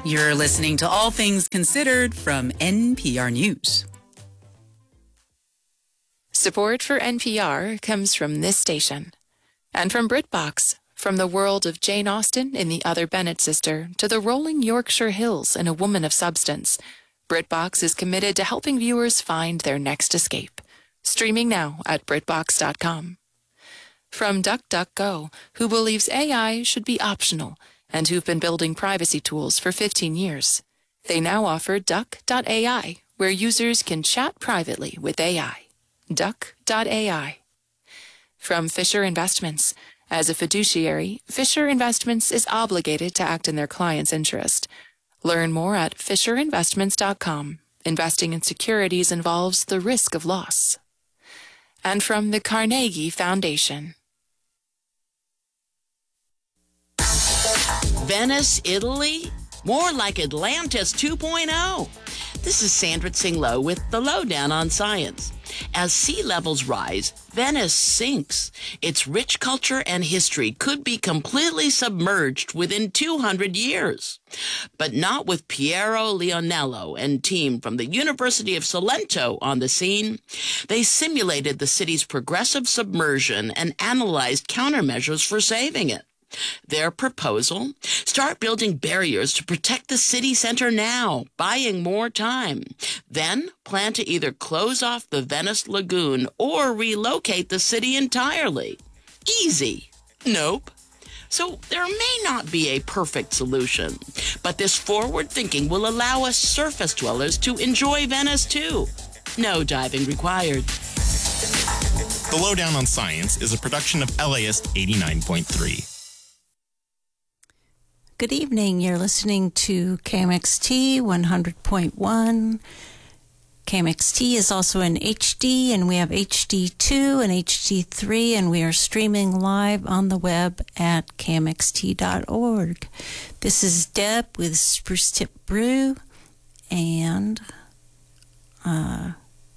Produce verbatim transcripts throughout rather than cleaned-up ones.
You're listening to All Things Considered from N P R News. Support for N P R comes from this station and from BritBox. From the world of Jane Austen in The Other Bennet Sister to the rolling Yorkshire Hills in A Woman of Substance, BritBox is committed to helping viewers find their next escape. Streaming now at BritBox dot com. From DuckDuckGo, who believes A I should be optional and who've been building privacy tools for fifteen years. They now offer Duck dot A I, where users can chat privately with A I. Duck dot A I. From Fisher Investments. As a fiduciary, Fisher Investments is obligated to act in their client's interest. Learn more at Fisher Investments dot com. Investing in securities involves the risk of loss. And from the Carnegie Foundation. Venice, Italy? More like Atlantis two point oh. This is Sandra Tsing-Loh with the Lowdown on Science. As sea levels rise, Venice sinks. Its rich culture and history could be completely submerged within two hundred years. But not with Piero Leonello and team from the University of Salento on the scene. They simulated the city's progressive submersion and analyzed countermeasures for saving it. Their proposal? Start building barriers to protect the city center now, buying more time. Then plan to either close off the Venice Lagoon or relocate the city entirely. Easy. Nope. So there may not be a perfect solution, but this forward thinking will allow us surface dwellers to enjoy Venice too. No diving required. The Lowdown on Science is a production of L A S eighty-nine point three. Good evening. You're listening to K M X T one hundred point one. K M X T is also in H D, and we have H D two and H D three, and we are streaming live on the web at K M X T dot org. This is Deb with Spruce Tip Brew, and uh,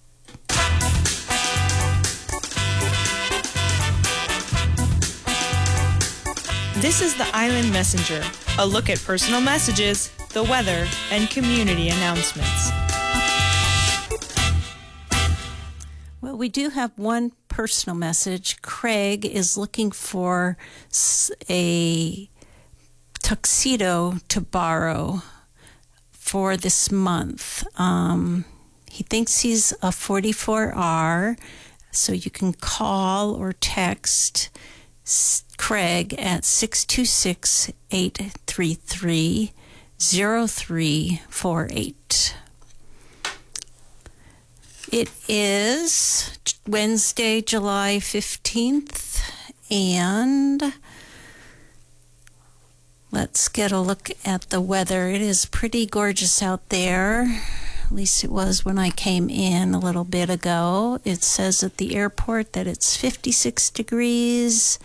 This is the Island Messenger, a look at personal messages, the weather, and community announcements. Well, we do have one personal message. Craig is looking for a tuxedo to borrow for this month. Um, he thinks he's a forty-four R, so you can call or text Craig at six two six, eight three three, zero three four eight. It is Wednesday, July fifteenth, and let's get a look at the weather. It is pretty gorgeous out there. At least it was when I came in a little bit ago. It says at the airport that it's fifty-six degrees.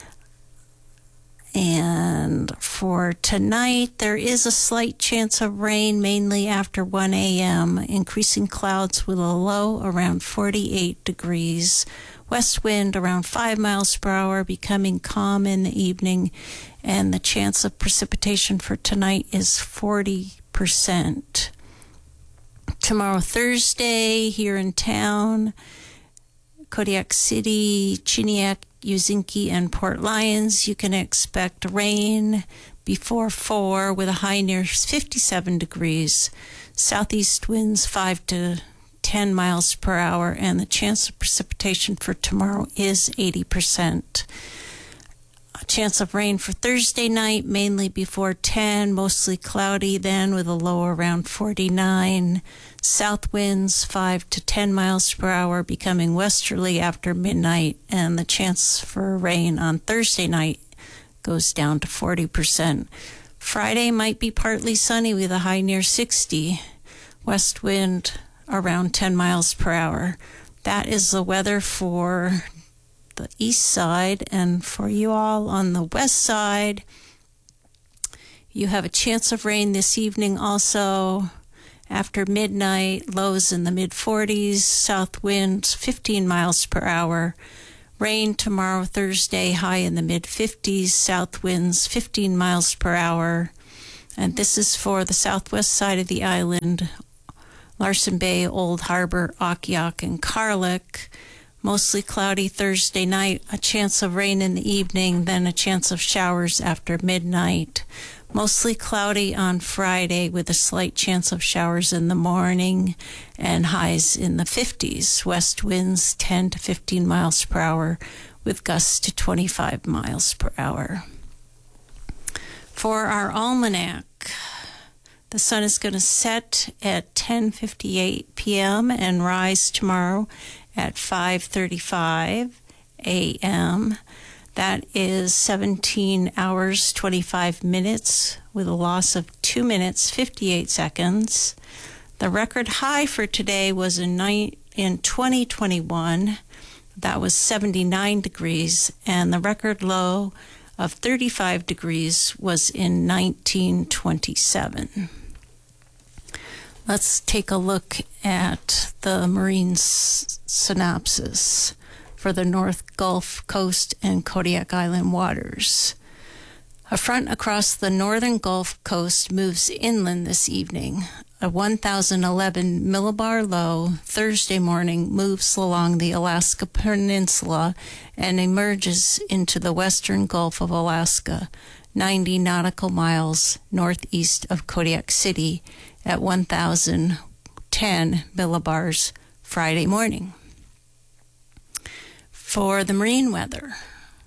And for tonight, there is a slight chance of rain, mainly after one a.m., increasing clouds with a low around forty-eight degrees. West wind around five miles per hour, becoming calm in the evening, and the chance of precipitation for tonight is forty percent. Tomorrow, Thursday, here in town, Kodiak City, Chiniak, Uzinki, and Port Lions, you can expect rain before four with a high near fifty-seven degrees. Southeast winds five to ten miles per hour, and the chance of precipitation for tomorrow is eighty percent. A chance of rain for Thursday night, mainly before ten, mostly cloudy then with a low around forty-nine. South winds five to ten miles per hour, becoming westerly after midnight, and the chance for rain on Thursday night goes down to forty percent. Friday might be partly sunny with a high near sixty. West wind around ten miles per hour. That is the weather for the east side, and for you all on the west side, you have a chance of rain this evening also. After midnight, lows in the mid forties, south winds fifteen miles per hour. Rain tomorrow, Thursday, high in the mid fifties, south winds fifteen miles per hour. And this is for the southwest side of the island, Larsen Bay, Old Harbor, Akiak, and Karlik. Mostly cloudy Thursday night, a chance of rain in the evening, then a chance of showers after midnight. Mostly cloudy on Friday with a slight chance of showers in the morning and highs in the fifties. West winds ten to fifteen miles per hour with gusts to twenty-five miles per hour. For our almanac, the sun is going to set at ten fifty-eight p.m. and rise tomorrow at five thirty-five a.m. That is seventeen hours, twenty-five minutes with a loss of two minutes, fifty-eight seconds. The record high for today was in, ni- in twenty twenty-one. That was seventy-nine degrees, and the record low of thirty-five degrees was in nineteen twenty-seven. Let's take a look at the marine s- synopsis for the North Gulf Coast and Kodiak Island waters. A front across the northern Gulf Coast moves inland this evening. A one thousand eleven millibar low Thursday morning moves along the Alaska Peninsula and emerges into the western Gulf of Alaska, ninety nautical miles northeast of Kodiak City at one thousand ten millibars Friday morning. For the marine weather,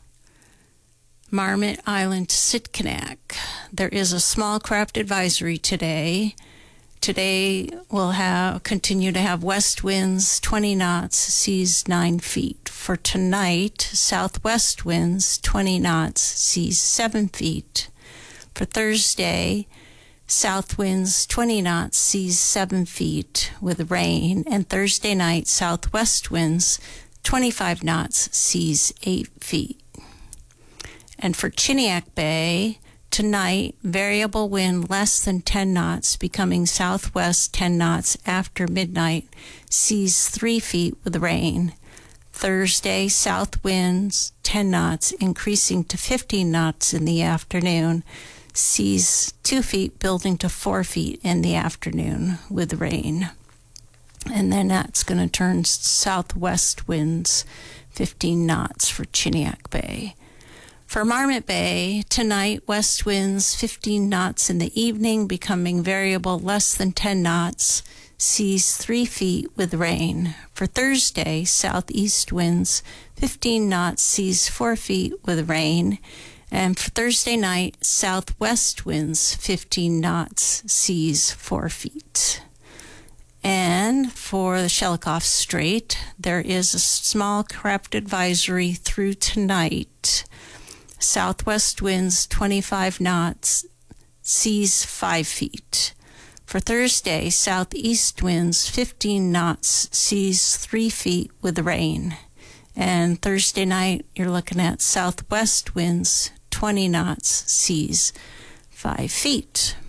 Marmot Island to Sitkinak, there is a small craft advisory today. Today we'll have continue to have west winds twenty knots, seas nine feet. For tonight, southwest winds twenty knots, seas seven feet. For Thursday, south winds twenty knots, seas seven feet with rain. And Thursday night, southwest winds twenty-five knots, seas eight feet. And for Chiniak Bay, tonight, variable wind less than ten knots, becoming southwest ten knots after midnight, seas three feet with rain. Thursday, south winds ten knots, increasing to fifteen knots in the afternoon, seas two feet, building to four feet in the afternoon with rain. And then that's going to turn southwest winds fifteen knots for Chiniak Bay. For Marmot Bay, tonight, west winds fifteen knots in the evening, becoming variable less than ten knots, seas three feet with rain. For Thursday, southeast winds fifteen knots, seas four feet with rain. And for Thursday night, southwest winds fifteen knots, seas four feet. And for the Shelikof Strait, there is a small craft advisory through tonight. Southwest winds twenty-five knots, seas five feet. For Thursday, southeast winds fifteen knots, seas three feet with rain. And Thursday night, you're looking at southwest winds twenty knots, seas five feet.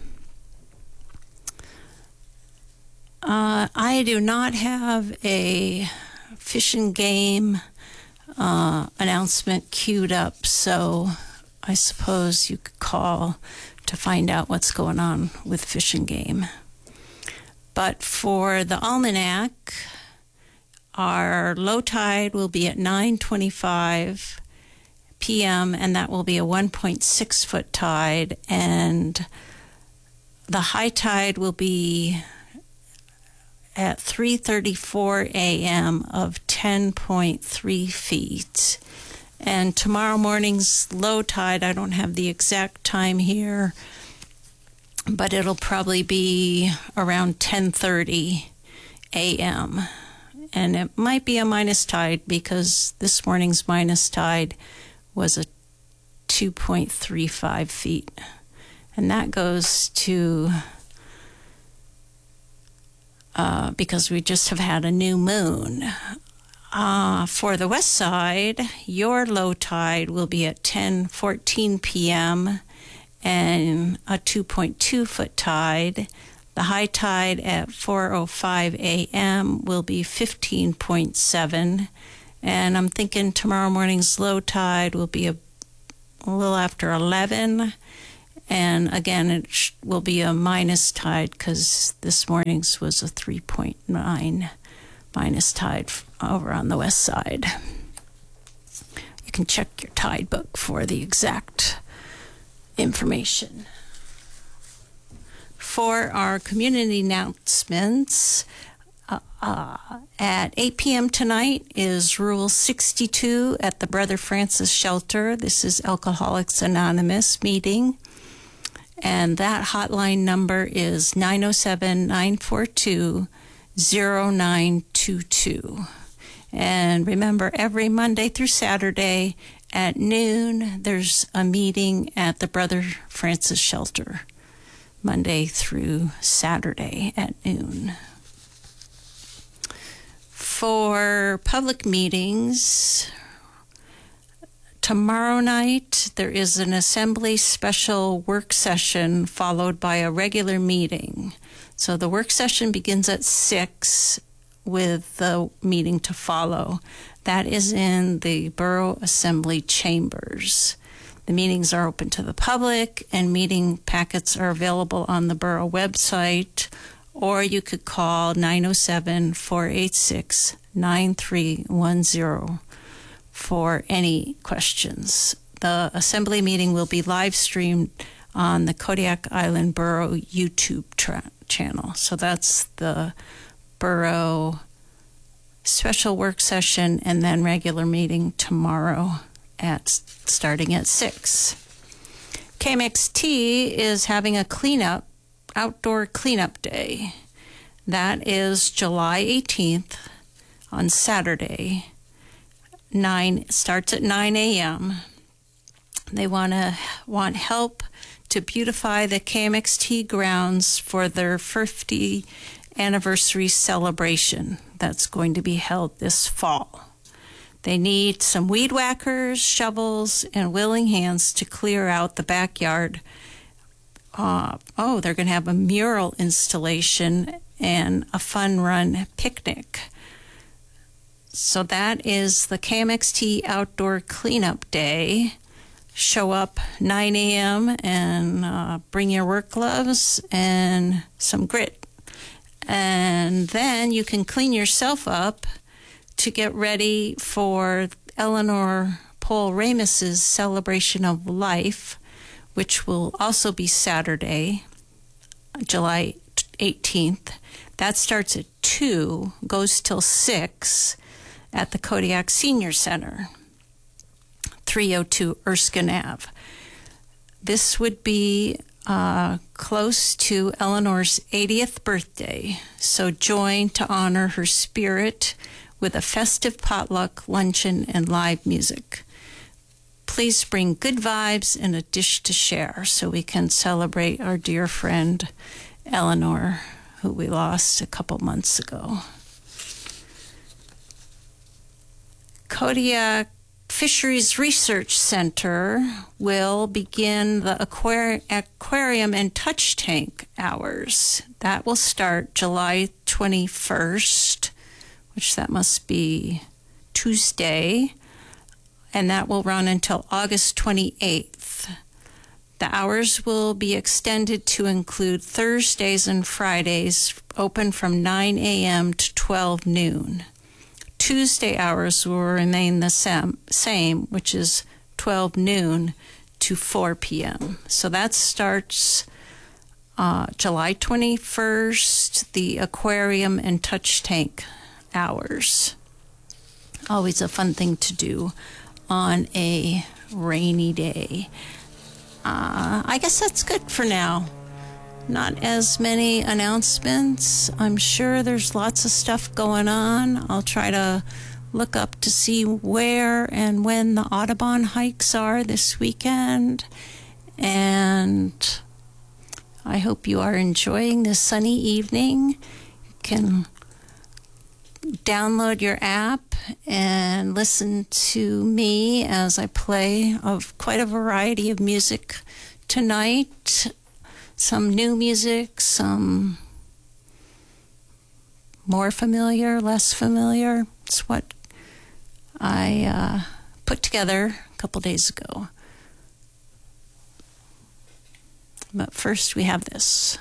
Uh, I do not have a Fish and Game uh, announcement queued up, so I suppose you could call to find out what's going on with Fish and Game. But for the almanac, our low tide will be at nine twenty-five p.m., and that will be a one point six foot tide, and the high tide will be at three thirty-four a.m. of ten point three feet. And tomorrow morning's low tide, I don't have the exact time here, but it'll probably be around ten thirty a.m. And it might be a minus tide because this morning's minus tide was a two point three five feet. And that goes to Uh, because we just have had a new moon. Uh, for the west side, your low tide will be at ten fourteen p.m. and a two point two foot tide. The high tide at four oh five a.m. will be fifteen point seven. And I'm thinking tomorrow morning's low tide will be a, a little after eleven. And again, it sh- will be a minus tide because this morning's was a three point nine minus tide f- over on the west side. You can check your tide book for the exact information. For our community announcements, uh, uh, at eight p.m. tonight is Rule sixty-two at the Brother Francis Shelter. This is Alcoholics Anonymous meeting. And that hotline number is nine oh seven, nine four two, oh nine two two. And remember, every Monday through Saturday at noon, there's a meeting at the Brother Francis Shelter. Monday through Saturday at noon. For public meetings, tomorrow night there is an assembly special work session followed by a regular meeting. So the work session begins at six with the meeting to follow. That is in the Borough Assembly chambers. The meetings are open to the public, and meeting packets are available on the Borough website, or you could call nine oh seven, four eight six, nine three one zero for any questions. The assembly meeting will be live streamed on the Kodiak Island Borough YouTube tra- channel. So that's the Borough special work session and then regular meeting tomorrow at starting at six. K M X T is having a cleanup, outdoor cleanup day. That is July eighteenth on Saturday. Nine starts at nine a.m. They want to want help to beautify the K M X T grounds for their fiftieth anniversary celebration that's going to be held this fall. They need some weed whackers, shovels, and willing hands to clear out the backyard. Uh, oh, they're going to have a mural installation and a fun run picnic. So that is the K M X T Outdoor Cleanup Day. Show up nine a.m. and uh, bring your work gloves and some grit. And then you can clean yourself up to get ready for Eleanor Paul Ramos's Celebration of Life, which will also be Saturday, July eighteenth. That starts at two, goes till six at the Kodiak Senior Center, three oh two Erskine Avenue. This would be uh, close to Eleanor's eightieth birthday, so join to honor her spirit with a festive potluck, luncheon, and live music. Please bring good vibes and a dish to share so we can celebrate our dear friend Eleanor, who we lost a couple months ago. Kodiak Fisheries Research Center will begin the aquari- aquarium and touch tank hours. That will start July twenty-first, which that must be Tuesday, and that will run until August twenty-eighth. The hours will be extended to include Thursdays and Fridays, open from nine a.m. to twelve noon. Tuesday hours will remain the same, same, which is twelve noon to four p.m. So that starts uh, July twenty-first, the aquarium and touch tank hours. Always a fun thing to do on a rainy day. Uh, I guess that's good for now. Not as many announcements. I'm sure there's lots of stuff going on. I'll try to look up to see where and when the Audubon hikes are this weekend. And I hope you are enjoying this sunny evening. You can download your app and listen to me as I play of quite a variety of music tonight. Some new music, some more familiar, less familiar. It's what I uh, put together a couple days ago. But first we have this.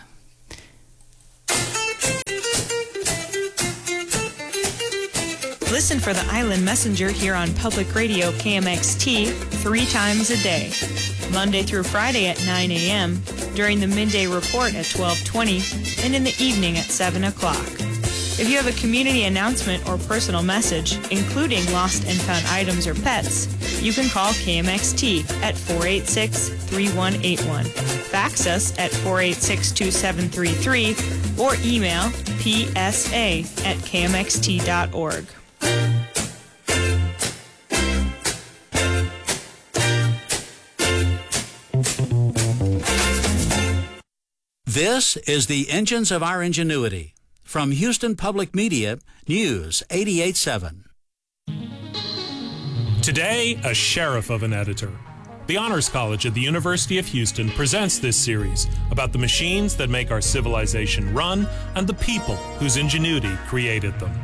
Listen for the Island Messenger here on Public Radio K M X T three times a day, Monday through Friday at nine a.m., during the midday report at twelve twenty, and in the evening at seven o'clock. If you have a community announcement or personal message, including lost and found items or pets, you can call K M X T at four eight six, three one eight one, fax us at four eight six, two seven three three, or email p s a at k m x t dot org. This is the Engines of Our Ingenuity. From Houston Public Media, News eighty-eight point seven. Today, a sheriff of an editor. The Honors College at the University of Houston presents this series about the machines that make our civilization run and the people whose ingenuity created them.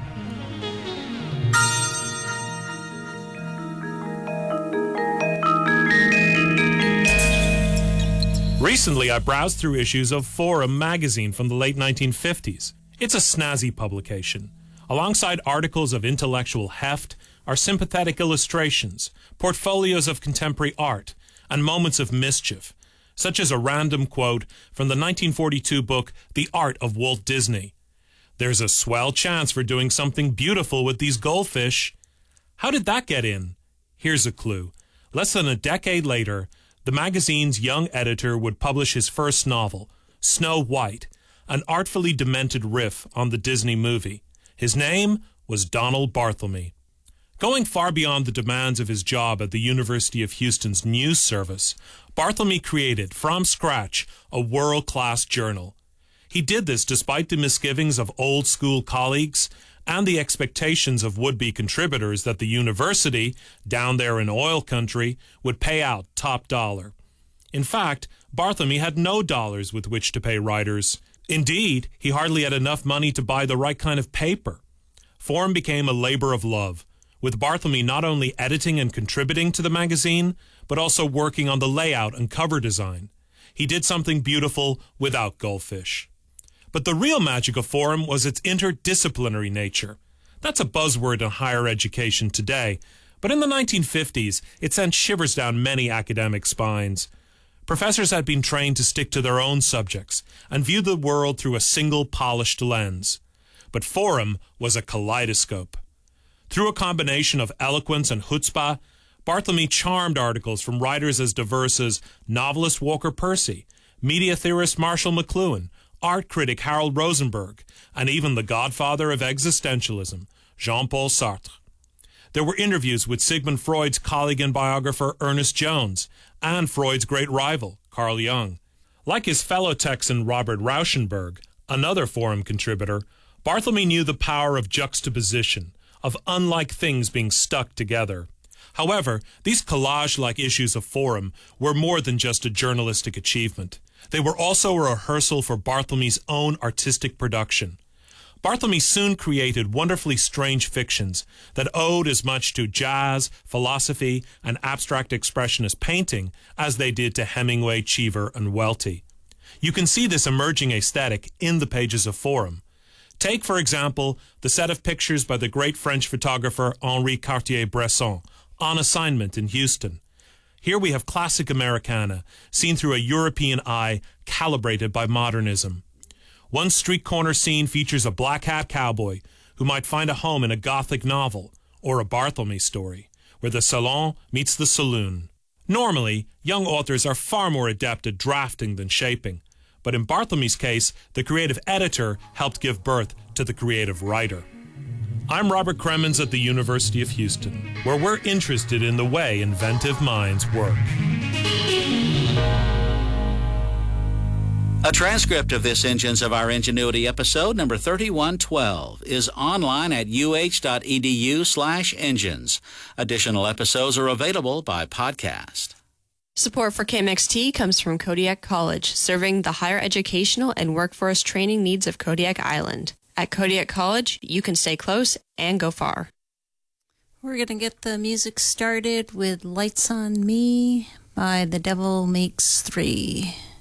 Recently, I browsed through issues of Forum magazine from the late nineteen fifties. It's a snazzy publication. Alongside articles of intellectual heft are sympathetic illustrations, portfolios of contemporary art, and moments of mischief, such as a random quote from the nineteen forty-two book The Art of Walt Disney. There's a swell chance for doing something beautiful with these goldfish. How did that get in? Here's a clue. Less than a decade later, the magazine's young editor would publish his first novel, Snow White, an artfully demented riff on the Disney movie. His name was Donald Barthelme. Going far beyond the demands of his job at the University of Houston's news service, Barthelme created, from scratch, a world-class journal. He did this despite the misgivings of old-school colleagues and the expectations of would-be contributors that the university, down there in oil country, would pay out top dollar. In fact, Barthelme had no dollars with which to pay writers. Indeed, he hardly had enough money to buy the right kind of paper. Forum became a labor of love, with Barthelme not only editing and contributing to the magazine, but also working on the layout and cover design. He did something beautiful without goldfish. But the real magic of Forum was its interdisciplinary nature. That's a buzzword in higher education today, but in the nineteen fifties, it sent shivers down many academic spines. Professors had been trained to stick to their own subjects and view the world through a single polished lens. But Forum was a kaleidoscope. Through a combination of eloquence and chutzpah, Barthelme charmed articles from writers as diverse as novelist Walker Percy, media theorist Marshall McLuhan, art critic Harold Rosenberg, and even the godfather of existentialism, Jean-Paul Sartre. There were interviews with Sigmund Freud's colleague and biographer Ernest Jones and Freud's great rival, Carl Jung. Like his fellow Texan Robert Rauschenberg, another Forum contributor, Barthelme knew the power of juxtaposition, of unlike things being stuck together. However, these collage-like issues of Forum were more than just a journalistic achievement. They were also a rehearsal for Barthelme's own artistic production. Barthelme soon created wonderfully strange fictions that owed as much to jazz, philosophy, and abstract expressionist painting as they did to Hemingway, Cheever, and Welty. You can see this emerging aesthetic in the pages of Forum. Take, for example, the set of pictures by the great French photographer Henri Cartier-Bresson, on assignment in Houston. Here we have classic Americana, seen through a European eye calibrated by modernism. One street corner scene features a black hat cowboy who might find a home in a Gothic novel or a Barthelme story, where the salon meets the saloon. Normally, young authors are far more adept at drafting than shaping, but in Barthelme's case, the creative editor helped give birth to the creative writer. I'm Robert Cremens at the University of Houston, where we're interested in the way inventive minds work. A transcript of this Engines of Our Ingenuity episode, number thirty-one twelve, is online at uh.edu slash engines. Additional episodes are available by podcast. Support for K M X T comes from Kodiak College, serving the higher educational and workforce training needs of Kodiak Island. At Kodiak College, you can stay close and go far. We're going to get the music started with Lights on Me by The Devil Makes Three.